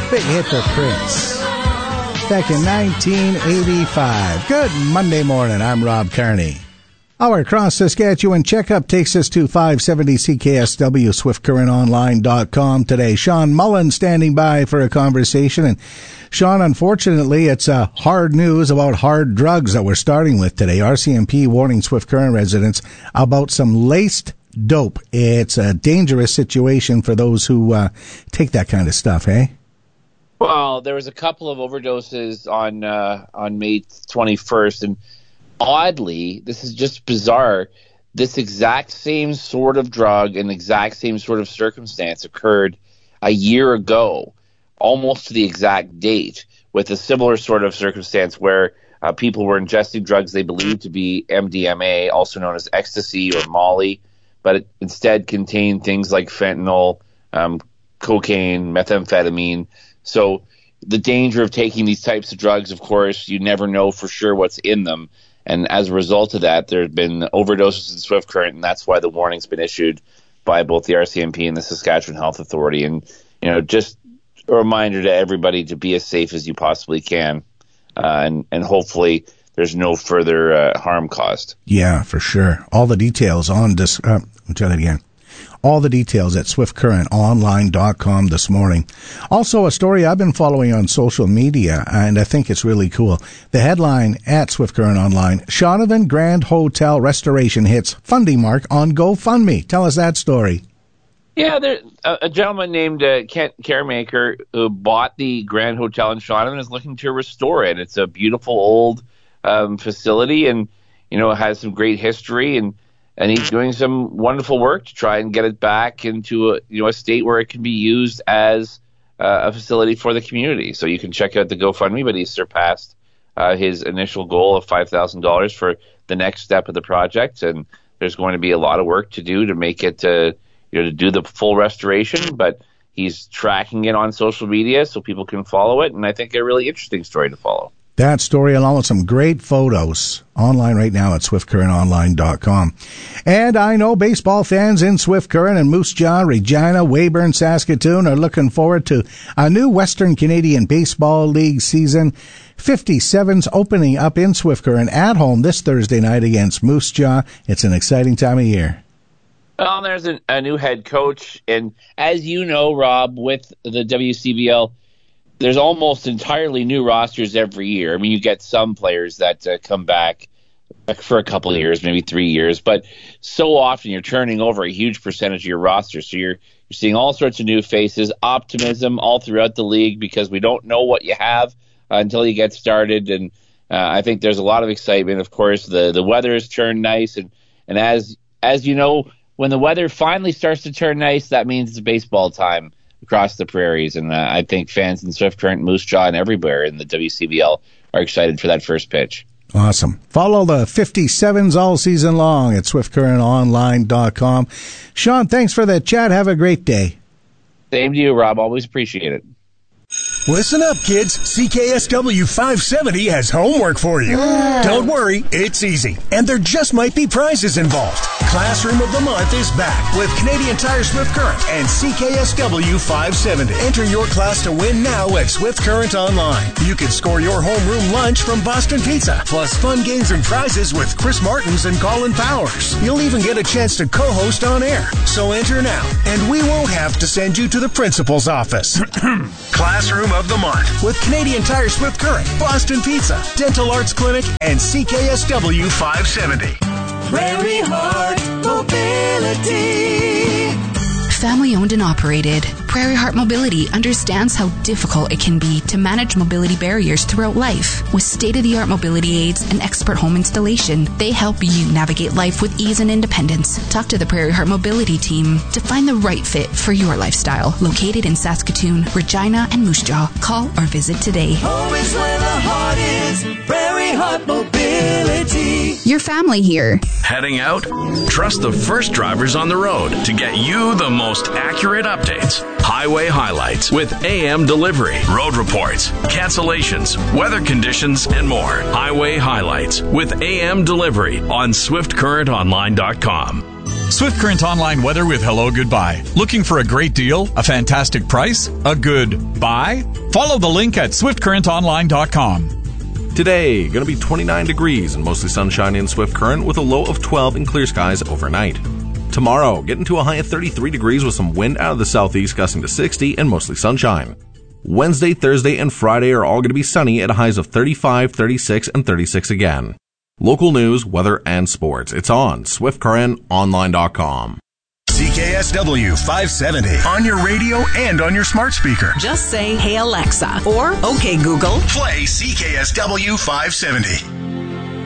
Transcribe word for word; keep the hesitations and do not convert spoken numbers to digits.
Big hit for Prince back in nineteen eighty-five. Good Monday morning. I'm Rob Carney. Our Cross Saskatchewan checkup takes us to five seventy C K S W, swift current online dot com today. Sean Mullen standing by for a conversation. And Sean, unfortunately, it's uh, hard news about hard drugs that we're starting with today. R C M P warning Swift Current residents about some laced dope. It's a dangerous situation for those who uh, take that kind of stuff, eh? Well, there was a couple of overdoses on uh, on May twenty-first, and oddly, this is just bizarre, this exact same sort of drug and exact same sort of circumstance occurred a year ago, almost to the exact date, with a similar sort of circumstance where uh, people were ingesting drugs they believed to be M D M A, also known as ecstasy or Molly, but it instead contained things like fentanyl, um, cocaine, methamphetamine. So the danger of taking these types of drugs, of course, you never know for sure what's in them. And as a result of that, there have been overdoses in Swift Current, and that's why the warning's been issued by both the R C M P and the Saskatchewan Health Authority. And, you know, just a reminder to everybody to be as safe as you possibly can. Uh, and, and hopefully there's no further uh, harm caused. Yeah, for sure. All the details on this. Uh, let me try that again. All the details at swift current online dot com this morning. Also, a story I've been following on social media, and I think it's really cool. The headline at Swift Current Online, Shaunavon Grand Hotel Restoration hits funding mark on GoFundMe. Tell us that story. Yeah, there, a, a gentleman named uh, Kent Caremaker who bought the Grand Hotel in Shaunavon is looking to restore it. It's a beautiful old um, facility, and, you know, it has some great history, and And he's doing some wonderful work to try and get it back into a, you know, a state where it can be used as uh, a facility for the community. So you can check out the GoFundMe, but he's surpassed uh, his initial goal of five thousand dollars for the next step of the project. And there's going to be a lot of work to do to make it, uh, you know, to do the full restoration. But he's tracking it on social media so people can follow it. And I think a really interesting story to follow. That story, along with some great photos, online right now at swift current online dot com. And I know baseball fans in Swift Current and Moose Jaw, Regina, Weyburn, Saskatoon are looking forward to a new Western Canadian Baseball League season. fifty-sevens opening up in Swift Current at home this Thursday night against Moose Jaw. It's an exciting time of year. Well, there's a, a new head coach, and as you know, Rob, with the W C B L, there's almost entirely new rosters every year. I mean, you get some players that uh, come back for a couple of years, maybe three years, but so often you're turning over a huge percentage of your roster. So you're you're seeing all sorts of new faces, optimism all throughout the league because we don't know what you have uh, until you get started. And uh, I think there's a lot of excitement. Of course, the the weather has turned nice, and and as as you know, when the weather finally starts to turn nice, that means it's baseball time across the prairies, and uh, I think fans in Swift Current, Moose Jaw, and everywhere in the W C B L are excited for that first pitch. Awesome. Follow the fifty-sevens all season long at swift current online dot com. Sean, thanks for the chat. Have a great day. Same to you, Rob. Always appreciate it. Listen up, kids. C K S W five seventy has homework for you. Yeah. Don't worry, it's easy. And there just might be prizes involved. Classroom of the Month is back with Canadian Tire Swift Current and C K S W five seventy. Enter your class to win now at Swift Current Online. You can score your homeroom lunch from Boston Pizza, plus fun games and prizes with Chris Martins and Colin Powers. You'll even get a chance to co-host on air. So enter now, and we won't have to send you to the principal's office. Classroom of the Month with Canadian Tire Swift Current, Boston Pizza, Dental Arts Clinic, and C K S W five seventy. Prairie Heart Mobility. Family owned and operated, Prairie Heart Mobility understands how difficult it can be to manage mobility barriers throughout life. With state-of-the-art mobility aids and expert home installation, they help you navigate life with ease and independence. Talk to the Prairie Heart Mobility team to find the right fit for your lifestyle. Located in Saskatoon, Regina, and Moose Jaw. Call or visit today. Home is where the heart is. Prairie Heart Mobility. Your family here. Heading out? Trust the first drivers on the road to get you the most accurate updates. Highway highlights with A M delivery, road reports, cancellations, weather conditions, and more. Highway highlights with A M delivery on swift current online dot com. Swift Current Online weather with hello goodbye. Looking for a great deal? A fantastic price? A good buy? Follow the link at swift current online dot com. Today, going to be twenty-nine degrees and mostly sunshine in Swift Current with a low of twelve and clear skies overnight. Tomorrow, getting to a high of thirty-three degrees with some wind out of the southeast gusting to sixty and mostly sunshine. Wednesday, Thursday, and Friday are all going to be sunny at highs of thirty-five, thirty-six, and thirty-six again. Local news, weather, and sports. It's on swift current online dot com. C K S W five seventy on your radio and on your smart speaker. Just say, "Hey Alexa," or "Okay Google." Play C K S W five seventy.